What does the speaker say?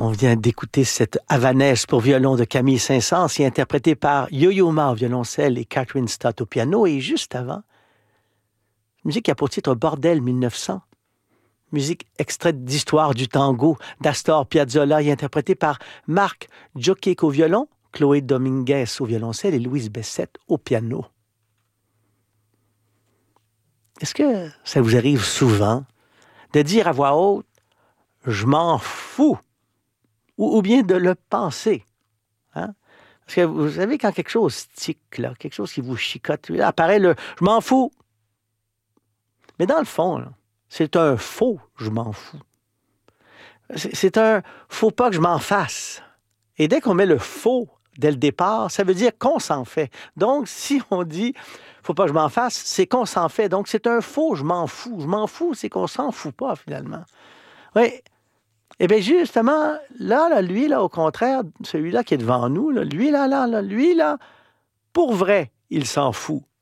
On vient d'écouter cette Havanaise pour violon de Camille Saint-Saëns, interprétée par Yo-Yo Ma au violoncelle et Catherine Stott au piano. Et juste avant, musique qui a pour titre Bordel 1900. Musique extraite d'Histoire du tango d'Astor Piazzolla et interprétée par Marc Djokic au violon, Chloé Dominguez au violoncelle et Louise Bessette au piano. Est-ce que ça vous arrive souvent de dire à voix haute « je m'en fous » ou bien de le penser? Hein? Parce que vous savez, quand quelque chose tique, là, quelque chose qui vous chicote, apparaît le « je m'en fous ». Mais dans le fond, là, c'est un faux « je m'en fous ». C'est un « faut pas que je m'en fasse ». Et dès qu'on met le faux dès le départ, ça veut dire qu'on s'en fait. Donc, si on dit « faut pas que je m'en fasse », c'est qu'on s'en fait. Donc, c'est un faux « je m'en fous ». Je m'en fous, c'est qu'on s'en fout pas, finalement. Oui. Eh bien, justement, là, lui, là, au contraire, celui-là qui est devant nous, là, lui, là, pour vrai, il s'en fout.